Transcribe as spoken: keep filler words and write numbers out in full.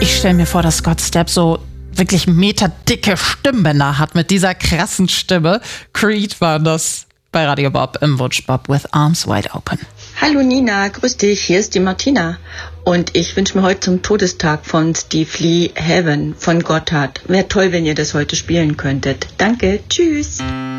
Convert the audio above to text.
Ich stelle mir vor, dass Scott Stapp so wirklich meterdicke Stimmbänder hat mit dieser krassen Stimme. Creed war das bei Radio Bob im Wunsch Bob with Arms Wide Open. Hallo Nina, grüß dich, hier ist die Martina. Und ich wünsche mir heute zum Todestag von Steve Lee Heaven von Gotthard. Wäre toll, wenn ihr das heute spielen könntet. Danke, tschüss.